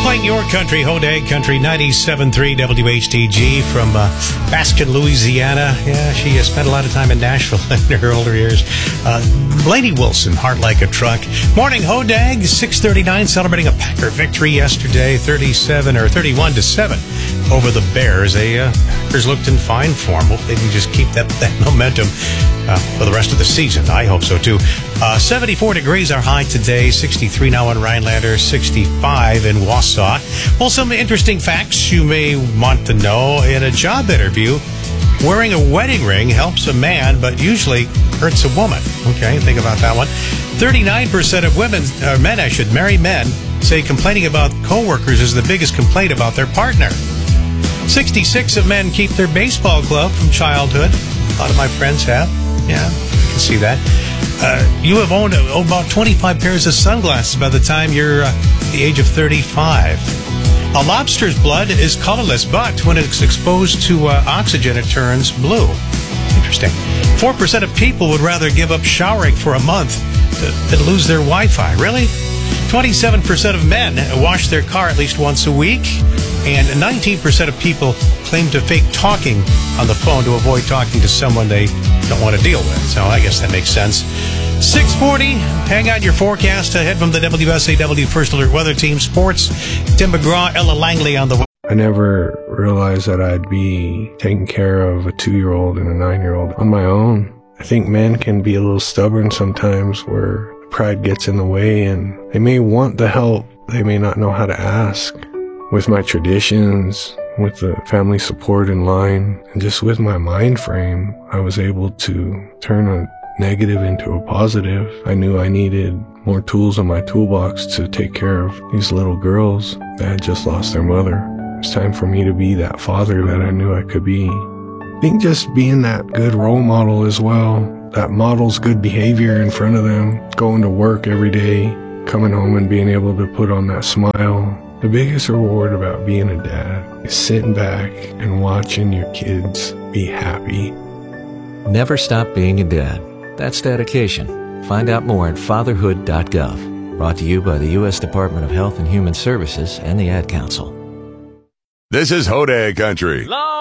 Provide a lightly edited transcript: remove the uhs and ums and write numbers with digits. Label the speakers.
Speaker 1: Playing your country, Hodag Country, 97.3 WHTG from Baskin, Louisiana. Yeah, she spent a lot of time in Nashville in her older years. Blaney Wilson, Heart Like a Truck. Morning, Hodag, 6:39, celebrating a Packer victory yesterday, 31-7 over the Bears. Packers looked in fine form. Hope they can just keep that momentum for the rest of the season. I hope so, too. 74 degrees are high today, 63 now in Rhinelander, 65 in Wausau. Well, some interesting facts you may want to know. In a job interview, wearing a wedding ring helps a man, but usually hurts a woman. Okay, think about that one. 39% of married men, say complaining about coworkers is the biggest complaint about their partner. 66 of men keep their baseball glove from childhood. A lot of my friends have. Yeah, I can see that. You have owned about 25 pairs of sunglasses by the time you're the age of 35. A lobster's blood is colorless, but when it's exposed to oxygen, it turns blue. Interesting. 4% of people would rather give up showering for a month than lose their Wi-Fi. Really? 27% of men wash their car at least once a week, and 19% of people claim to fake talking on the phone to avoid talking to someone they don't want to deal with. So I guess that makes sense. 6:40, hang on your forecast ahead from the WSAW First Alert Weather Team. Sports, Tim McGraw, Ella Langley on the...
Speaker 2: I never realized that I'd be taking care of a 2-year-old and a 9-year-old on my own. I think men can be a little stubborn sometimes where pride gets in the way and they may want the help, they may not know how to ask. With my traditions, with the family support in line, and just with my mind frame, I was able to turn a negative into a positive. I knew I needed more tools in my toolbox to take care of these little girls that had just lost their mother. It's time for me to be that father that I knew I could be. I think just being that good role model as well, that models good behavior in front of them, going to work every day, coming home and being able to put on that smile. The biggest reward about being a dad is sitting back and watching your kids be happy.
Speaker 3: Never stop being a dad. That's dedication. Find out more at fatherhood.gov. Brought to you by the U.S. Department of Health and Human Services and the Ad Council.
Speaker 4: This is Hodag Country.